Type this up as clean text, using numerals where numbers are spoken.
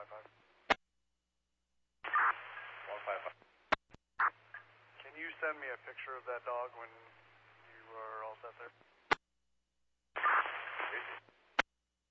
155. 155. Can you send me a picture of that dog when you are all set